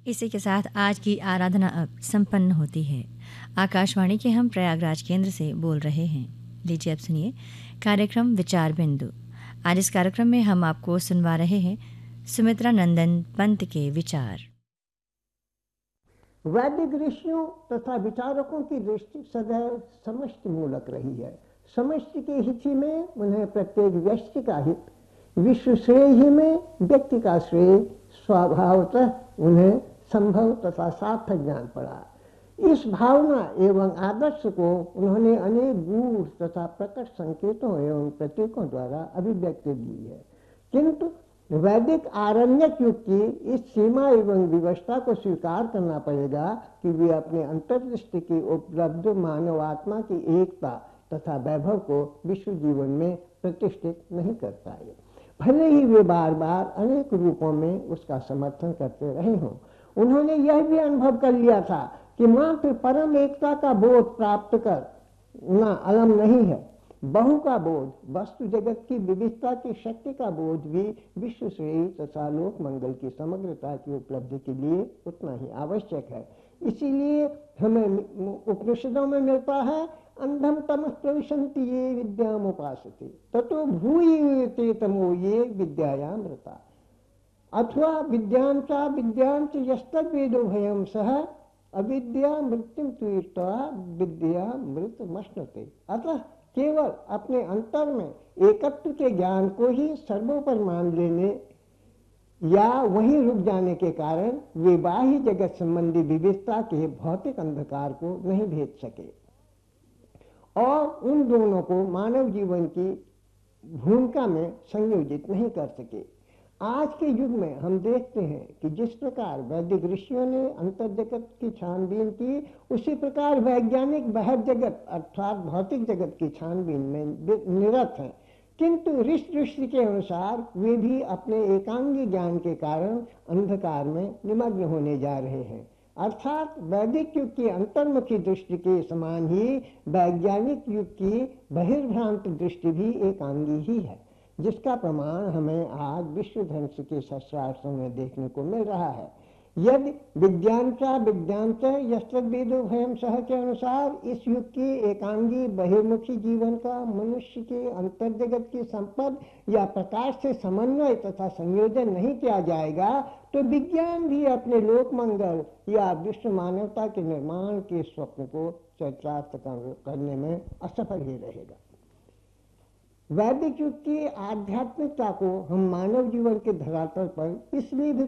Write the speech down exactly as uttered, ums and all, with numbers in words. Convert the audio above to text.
इसी के साथ आज की आराधना अब संपन्न होती है। आकाशवाणी के हम प्रयागराज केंद्र से बोल रहे हैं। लीजिए अब सुनिए कार्यक्रम विचार बिंदु। आज इस कार्यक्रम में हम आपको सुनवा रहे हैं सुमित्रा नंदन पंत के विचार। वैदिक ऋषियों तथा विचारकों की दृष्टि सदैव समष्टि मूलक रही है। समष्टि के हित ही में उन्हें प्रत्येक व्यक्ति का हित, विश्व श्रेय ही में व्यक्ति का श्रेय स्वभावतः उन्हें संभव तथा सार्थक जान पड़ा। इस भावना एवं आदर्श को उन्होंने अनेक गूढ़ तथा प्रकट संकेतों एवं प्रतीकों द्वारा अभिव्यक्ति दी है। किंतु वैदिक आरण्यक युग की इस सीमा एवं विवशता को स्वीकार करना पड़ेगा कि वे अपने अंतर्दृष्टि की उपलब्ध मानव आत्मा की एकता तथा वैभव को विश्व जीवन में प्रतिष्ठित नहीं कर पाए। भले ही वे बार बार अनेक रूपों में उसका समर्थन करते रहे हों, उन्होंने यह भी अनुभव कर लिया था कि मात्र परम एकता का बोध प्राप्त कर ना अलम नहीं है। बहु का बोध, वस्तु जगत की विविधता की शक्ति का बोध भी विश्व श्रेय तथा लोक मंगल की समग्रता की उपलब्धि के लिए उतना ही आवश्यक है। इसीलिए हमें उपनिषदों में मिलता है, अंधम तमः प्रविशन्ति ये विद्याम उपासते ततो भूय ते तमो ये विद्यायामृता अथवा विद्यांचा विद्यांच यस्तद्वेदो भयं सह अविद्या मृत्युम तीर्था विद्या मृत मश्नुते। अतः केवल अपने अंतर में एकत्व के ज्ञान को ही सर्वोपर मान लेने या वहीं रुक जाने के कारण वे बाह्य जगत संबंधी विविधता के भौतिक अंधकार को नहीं भेद सके और उन दोनों को मानव जीवन की भूमिका में संयोजित नहीं कर सके। आज के युग में हम देखते हैं कि जिस प्रकार वैदिक ऋषियों ने अंतर जगत की छानबीन की, उसी प्रकार वैज्ञानिक बाहर जगत अर्थात भौतिक जगत की छानबीन में निरत हैं। किंतु ऋषि दृष्टि के अनुसार वे भी अपने एकांगी ज्ञान के कारण अंधकार में निमग्न होने जा रहे हैं। अर्थात वैदिक युग की अंतर्मुखी दृष्टि के समान ही वैज्ञानिक युग की बहिर्भ्रांत दृष्टि भी एकांगी ही है, जिसका प्रमाण हमें आज विश्व ध्वंस के शस्त्रास्त्रों में देखने को मिल रहा है। यदि विज्ञानचा विज्ञानच यस्तद्वेदो भयं सह के अनुसार इस युग की एकांगी बहिर्मुखी जीवन का मनुष्य के अंतर जगत की संपद या प्रकाश से समन्वय तथा संयोजन नहीं किया जाएगा तो विज्ञान भी अपने लोक मंगल या विश्व मानवता के निर्माण के स्वप्न को चरितार्थ करने में असफल ही रहेगा। वैदिक युग की आध्यात्मिकता को हम मानव जीवन के धरातल पर इसलिए भी